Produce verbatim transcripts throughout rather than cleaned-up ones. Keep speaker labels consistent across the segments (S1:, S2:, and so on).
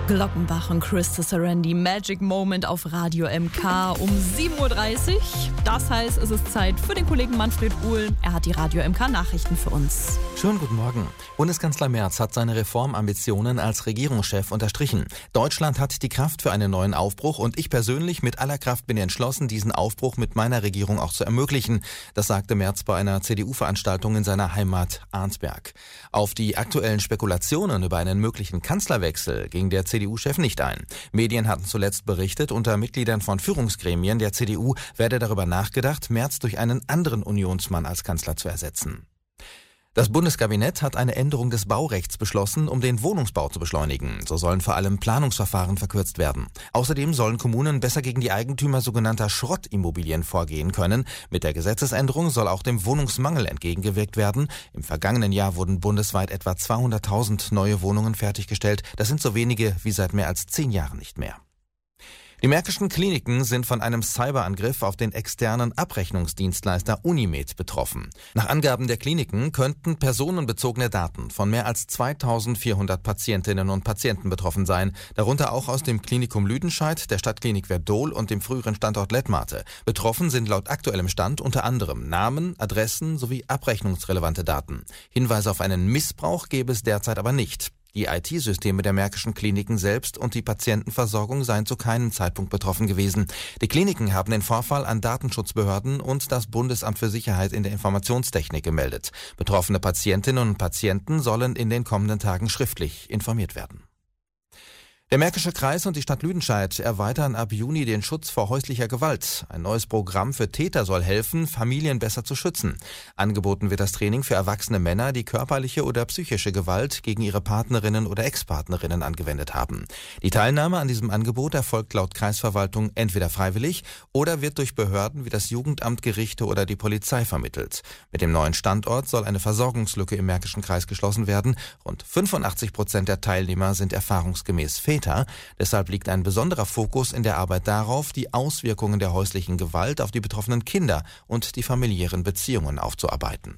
S1: Glockenbach und Christa Sarendi, Magic Moment auf Radio M K um sieben Uhr dreißig. Das heißt, es ist Zeit für den Kollegen Manfred Uhlen. Er hat die Radio M K Nachrichten für uns.
S2: Schönen guten Morgen. Bundeskanzler Merz hat seine Reformambitionen als Regierungschef unterstrichen. Deutschland hat die Kraft für einen neuen Aufbruch und ich persönlich mit aller Kraft bin entschlossen, diesen Aufbruch mit meiner Regierung auch zu ermöglichen. Das sagte Merz bei einer C D U-Veranstaltung in seiner Heimat Arnsberg. Auf die aktuellen Spekulationen über einen möglichen Kanzlerwechsel ging der C D U-Chef nicht ein. Medien hatten zuletzt berichtet, unter Mitgliedern von Führungsgremien der C D U werde darüber nachgedacht, Merz durch einen anderen Unionsmann als Kanzler zu ersetzen. Das Bundeskabinett hat eine Änderung des Baurechts beschlossen, um den Wohnungsbau zu beschleunigen. So sollen vor allem Planungsverfahren verkürzt werden. Außerdem sollen Kommunen besser gegen die Eigentümer sogenannter Schrottimmobilien vorgehen können. Mit der Gesetzesänderung soll auch dem Wohnungsmangel entgegengewirkt werden. Im vergangenen Jahr wurden bundesweit etwa zweihunderttausend neue Wohnungen fertiggestellt. Das sind so wenige wie seit mehr als zehn Jahren nicht mehr. Die märkischen Kliniken sind von einem Cyberangriff auf den externen Abrechnungsdienstleister Unimed betroffen. Nach Angaben der Kliniken könnten personenbezogene Daten von mehr als zweitausendvierhundert Patientinnen und Patienten betroffen sein, darunter auch aus dem Klinikum Lüdenscheid, der Stadtklinik Verdol und dem früheren Standort Lettmate. Betroffen sind laut aktuellem Stand unter anderem Namen, Adressen sowie abrechnungsrelevante Daten. Hinweise auf einen Missbrauch gäbe es derzeit aber nicht. Die I T-Systeme der märkischen Kliniken selbst und die Patientenversorgung seien zu keinem Zeitpunkt betroffen gewesen. Die Kliniken haben den Vorfall an Datenschutzbehörden und das Bundesamt für Sicherheit in der Informationstechnik gemeldet. Betroffene Patientinnen und Patienten sollen in den kommenden Tagen schriftlich informiert werden. Der Märkische Kreis und die Stadt Lüdenscheid erweitern ab Juni den Schutz vor häuslicher Gewalt. Ein neues Programm für Täter soll helfen, Familien besser zu schützen. Angeboten wird das Training für erwachsene Männer, die körperliche oder psychische Gewalt gegen ihre Partnerinnen oder Ex-Partnerinnen angewendet haben. Die Teilnahme an diesem Angebot erfolgt laut Kreisverwaltung entweder freiwillig oder wird durch Behörden wie das Jugendamt, Gerichte oder die Polizei vermittelt. Mit dem neuen Standort soll eine Versorgungslücke im Märkischen Kreis geschlossen werden. Rund fünfundachtzig Prozent der Teilnehmer sind erfahrungsgemäß Väter. Deshalb liegt ein besonderer Fokus in der Arbeit darauf, die Auswirkungen der häuslichen Gewalt auf die betroffenen Kinder und die familiären Beziehungen aufzuarbeiten.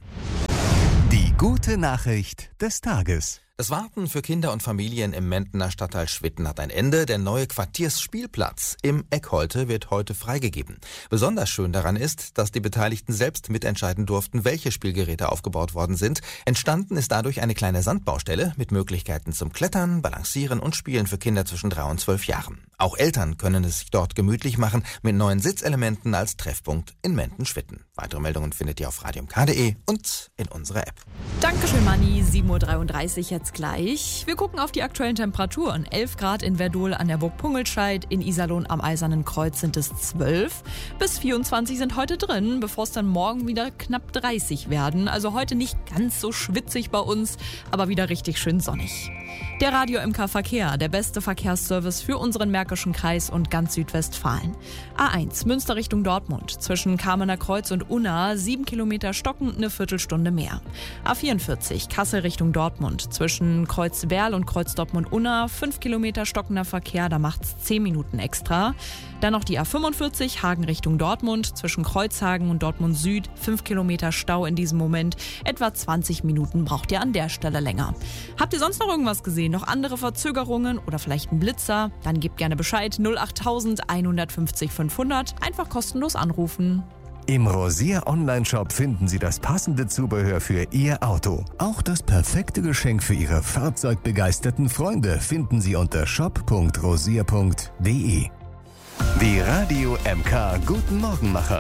S3: Die gute Nachricht des Tages.
S2: Das Warten für Kinder und Familien im Mentener Stadtteil Schwitten hat ein Ende. Der neue Quartiersspielplatz im Eckholte wird heute freigegeben. Besonders schön daran ist, dass die Beteiligten selbst mitentscheiden durften, welche Spielgeräte aufgebaut worden sind. Entstanden ist dadurch eine kleine Sandbaustelle mit Möglichkeiten zum Klettern, Balancieren und Spielen für Kinder zwischen drei und zwölf Jahren. Auch Eltern können es sich dort gemütlich machen mit neuen Sitzelementen als Treffpunkt in Menten-Schwitten. Weitere Meldungen findet ihr auf radio m k punkt d e und in unserer App.
S1: Dankeschön, Manni. sieben Uhr dreiunddreißig jetzt gleich. Wir gucken auf die aktuellen Temperaturen. elf Grad in Verdol an der Burg Pungelscheid. In Iserlohn am Eisernen Kreuz sind es zwölf. Bis vierundzwanzig sind heute drin, bevor es dann morgen wieder knapp dreißig werden. Also heute nicht ganz so schwitzig bei uns, aber wieder richtig schön sonnig. Der Radio M K Verkehr, der beste Verkehrsservice für unseren Märkischen Kreis und ganz Südwestfalen. A eins, Münster Richtung Dortmund. Zwischen Kamener Kreuz und Unna, sieben Kilometer stockend, eine Viertelstunde mehr. A vierundvierzig, Kassel Richtung Dortmund. Zwischen Kreuzwerl und Kreuz Dortmund-Unna, fünf Kilometer stockender Verkehr, da macht's zehn Minuten extra. Dann noch die A fünfundvierzig, Hagen Richtung Dortmund. Zwischen Kreuzhagen und Dortmund Süd, fünf Kilometer Stau in diesem Moment. Etwa zwanzig Minuten braucht ihr an der Stelle länger. Habt ihr sonst noch irgendwas gesehen? Noch andere Verzögerungen oder vielleicht ein Blitzer? Dann gebt gerne Bescheid. null acht hundertfünfzig fünfhundert. Einfach kostenlos anrufen.
S3: Im Rosier Online-Shop finden Sie das passende Zubehör für Ihr Auto. Auch das perfekte Geschenk für Ihre fahrzeugbegeisterten Freunde finden Sie unter shop punkt rosier punkt d e. Die Radio M K Guten Morgenmacher.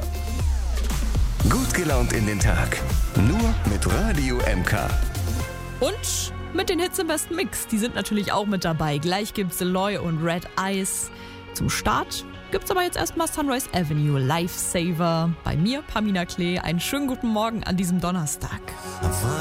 S3: Gut gelaunt in den Tag. Nur mit Radio M K.
S1: Und mit den Hits im besten Mix. Die sind natürlich auch mit dabei. Gleich gibt's Eloy und Red Eyes. Zum Start gibt's aber jetzt erstmal Sunrise Avenue, Lifesaver. Bei mir, Pamina Klee. Einen schönen guten Morgen an diesem Donnerstag.